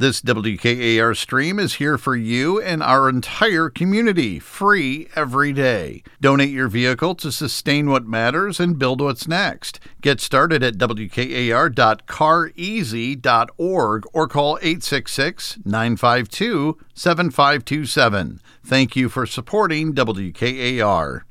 This WKAR stream is here for you and our entire community, free every day. Donate your vehicle to sustain what matters and build what's next. Get started at WKAR.careasy.org or call 866-952-7527. Thank you for supporting WKAR.